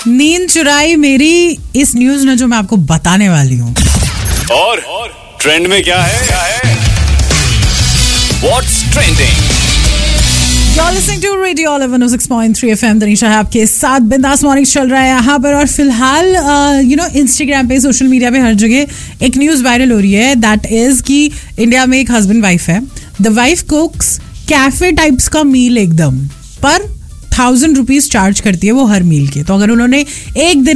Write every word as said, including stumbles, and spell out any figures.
नींद चुराई मेरी इस न्यूज ने जो मैं आपको बताने वाली हूँ। और ट्रेंड में क्या है, क्या है? What's trending? You're listening to Radio eleven oh six point three F M. Tanisha है आपके साथ। बिंदास मॉर्निंग चल रहा है यहाँ पर। और फिलहाल यू नो इंस्टाग्राम पे, सोशल मीडिया पे, हर जगह एक न्यूज वायरल हो रही है। दैट इज कि इंडिया में एक हस्बैंड वाइफ है। द वाइफ कुक्स कैफे टाइप्स का मील एकदम, पर थाउजेंड रुपीज चार्ज करती है वो हर मील के। तो अगर उन्होंने एक दिन